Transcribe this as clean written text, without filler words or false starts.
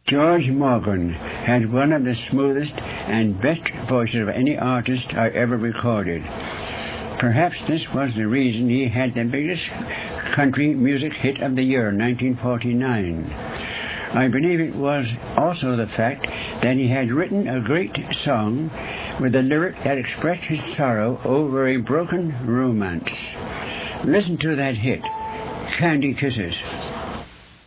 George Morgan has one of the smoothest and best voices of any artist I ever recorded. Perhaps this was the reason he had the biggest country music hit of the year, 1949. I believe it was also the fact that he had written a great song with a lyric that expressed his sorrow over a broken romance. Listen to that hit, Candy Kisses.